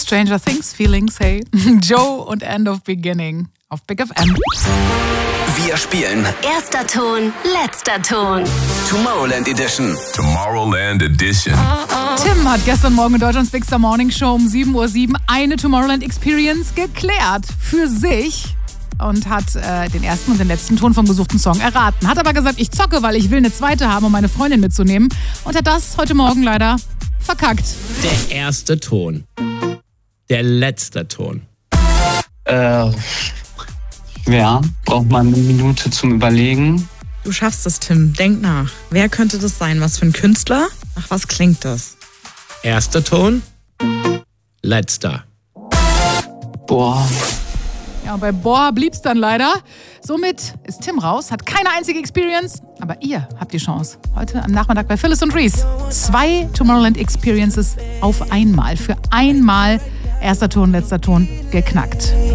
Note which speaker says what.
Speaker 1: Stranger Things Feelings, hey. Joe und End of Beginning auf Big FM.
Speaker 2: Wir spielen
Speaker 3: Erster Ton, letzter Ton.
Speaker 2: Tomorrowland Edition.
Speaker 4: Tomorrowland Edition.
Speaker 1: Tim hat gestern Morgen in Deutschlands Big Star Morning Show um 7:07 Uhr eine Tomorrowland Experience geklärt für sich und hat den ersten und den letzten Ton vom gesuchten Song erraten. Hat aber gesagt, ich zocke, weil ich will eine zweite haben, um meine Freundin mitzunehmen. Und hat das heute Morgen leider verkackt.
Speaker 5: Der erste Ton. Der letzte Ton.
Speaker 6: Ja, braucht man eine Minute zum Überlegen.
Speaker 7: Du schaffst es, Tim. Denk nach. Wer könnte das sein? Was für ein Künstler? Nach was klingt das?
Speaker 5: Erster Ton. Letzter.
Speaker 6: Boah.
Speaker 1: Ja, bei Boah blieb's dann leider. Somit ist Tim raus, hat keine einzige Experience, aber ihr habt die Chance. Heute am Nachmittag bei Phyllis und Reese. 2 Tomorrowland Experiences auf einmal. Für einmal erster Ton, letzter Ton geknackt.